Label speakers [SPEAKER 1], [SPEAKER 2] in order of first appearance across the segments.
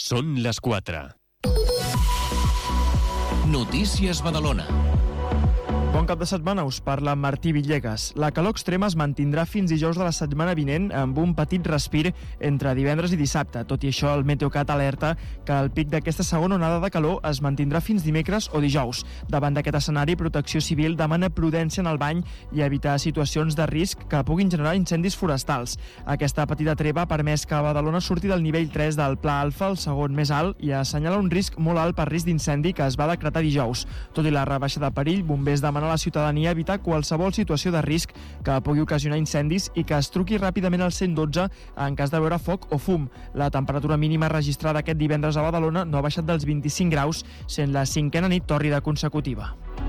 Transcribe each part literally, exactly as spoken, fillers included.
[SPEAKER 1] Són les quatre.
[SPEAKER 2] Notícies Badalona.
[SPEAKER 3] Bon cap de setmana, us parla Martí Villegas. La calor extrema es mantindrà fins dijous de la setmana vinent amb un petit respir entre divendres i dissabte. Tot i això, el Meteocat alerta que el pic d'aquesta segona onada de calor es mantindrà fins dimecres o dijous. Davant d'aquest escenari, Protecció Civil demana prudència en el bany i evitar situacions de risc que puguin generar incendis forestals. Aquesta petita treva ha permès que Badalona surti del nivell tres del Pla Alfa, el segon més alt, i assenyala un risc molt alt per risc d'incendi que es va decretar dijous. Tot i la rebaixa de perill, bombers demanen a la ciutadania evitar qualsevol situació de risc que pugui ocasionar incendis i que es truqui ràpidament al cent dotze en cas de veure foc o fum. La temperatura mínima registrada aquest divendres a Badalona no ha baixat dels vint-i-cinc graus, sent la cinquena nit tòrrida consecutiva.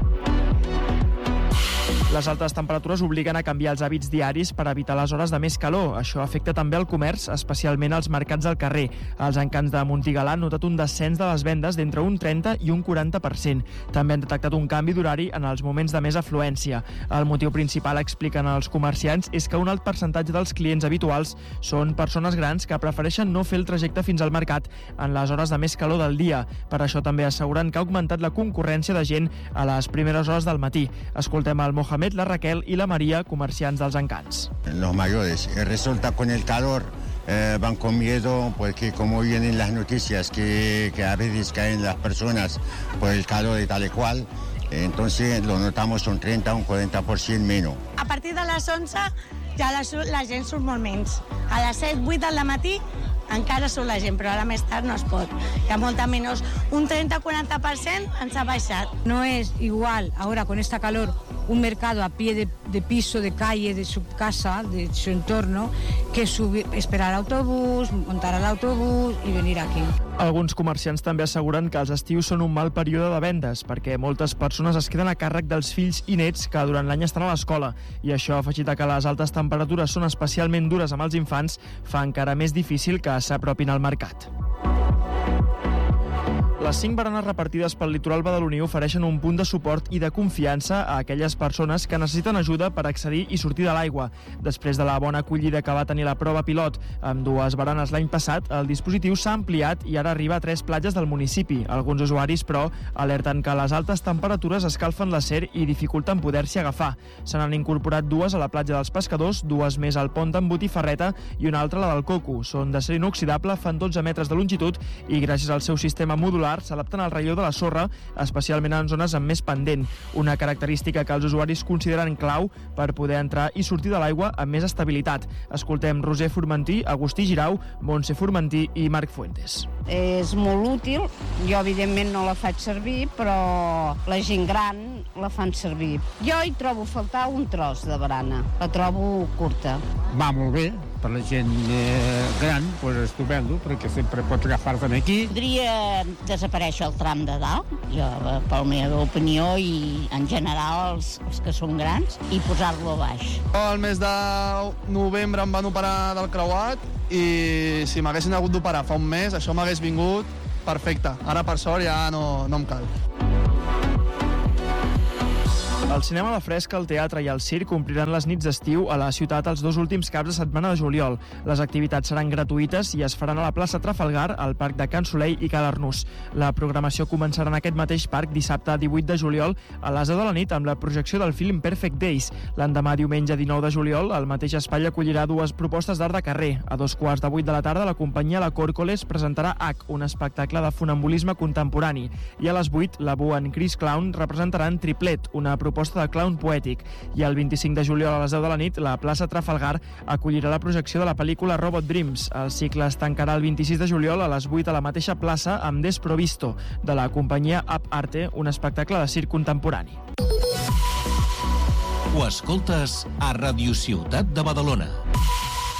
[SPEAKER 3] Les altes temperatures obliguen a canviar els hàbits diaris per evitar les hores de més calor. Això afecta també el comerç, especialment els mercats al carrer. Els encants de Montigalà han notat un descens de les vendes d'entre un trenta i un quaranta per cent. També han detectat un canvi d'horari en els moments de més afluència. El motiu principal, expliquen els comerciants, és que un alt percentatge dels clients habituals són persones grans que prefereixen no fer el trajecte fins al mercat en les hores de més calor del dia. Per això també asseguren que ha augmentat la concurrència de gent a les primeres hores del matí. Escoltem el Mohamed, la Raquel y la María, comerciants dels encants.
[SPEAKER 4] Los mayores, resulta con el calor eh, van con miedo porque como vienen las noticias que, que a veces caen las personas por el calor y tal y cual, entonces lo notamos un trenta o un quaranta per cent menys.
[SPEAKER 5] A partir de les onze ja la, la gent surt molt menys. A les set, vuit del matí encara surt la gent, però ara més tard no es pot. Hi ha molta menys. Un trenta a quaranta per cent ens ha baixat.
[SPEAKER 6] No es igual ahora con esta calor un mercado a pie de, de piso, de calle, de su casa, de su entorno, que subir, esperar autobús, montar al autobús i venir aquí.
[SPEAKER 3] Alguns comerciants també asseguren que els estius són un mal període de vendes perquè moltes persones es queden a càrrec dels fills i nets que durant l'any estan a l'escola, i això, afegit a que les altes temperatures són especialment dures amb els infants, fa encara més difícil que s'apropin al mercat. Les cinc baranes repartides pel litoral badaloní ofereixen un punt de suport i de confiança a aquelles persones que necessiten ajuda per accedir i sortir de l'aigua. Després de la bona acollida que va tenir la prova pilot amb dues baranes l'any passat, el dispositiu s'ha ampliat i ara arriba a tres platges del municipi. Alguns usuaris, però, alerten que les altes temperatures escalfen l'acer i dificulten poder-s'hi agafar. Se n'han incorporat dues a la platja dels Pescadors, dues més al pont d'en Botifarreta i una altra la del Coco. Són d'acer inoxidable, fan dotze metres de longitud i gràcies al seu sistema modular s'adapten al relleu de la sorra, especialment en zones amb més pendent, una característica que els usuaris consideren clau per poder entrar i sortir de l'aigua amb més estabilitat. Escoltem Roser Formentí, Agustí Girau, Montse Formentí i Marc Fuentes.
[SPEAKER 7] És molt útil, jo evidentment no la faig servir, però la gent gran la fan servir. Jo hi trobo faltar un tros de barana, la trobo curta.
[SPEAKER 8] Va molt bé, per la gent eh, gran, doncs estupendo, perquè sempre pots agafar-te'n aquí.
[SPEAKER 7] Podria desaparèixer el tram de dalt, jo, per la meva opinió, i en general els, els que són grans, i posar-lo a baix.
[SPEAKER 9] El mes de novembre em van operar del creuat i si m'haguessin hagut d'operar fa un mes, això m'hagués vingut perfecte. Ara, per sort, ja no, no em cal.
[SPEAKER 3] El cinema, la fresca, el teatre i el circ ompliran les nits d'estiu a la ciutat els dos últims caps de setmana de juliol. Les activitats seran gratuïtes i es faran a la plaça Trafalgar, al parc de Can Soleil i Ca l'Arnús. La programació començarà en aquest mateix parc dissabte divuit de juliol a les deu de la nit amb la projecció del film Perfect Days. L'endemà, diumenge dinou de juliol, el mateix espai acollirà dues propostes d'art de carrer. A dos quarts de vuit de la tarda, la companyia La Còrcoles presentarà H, un espectacle de funambulisme contemporani. I a les vuit, la Boo and Chris Clown representaran Triplet, una proposta de clown poètic. I el vint-i-cinc de juliol a les deu de la nit, la plaça Trafalgar acollirà la projecció de la pel·lícula Robot Dreams. El cicle es tancarà el vint-i-sis de juliol a les vuit a la mateixa plaça amb Desprovisto, de la companyia Up Arte, un espectacle de circ contemporani.
[SPEAKER 2] Ho escoltes a Radio Ciutat de Badalona.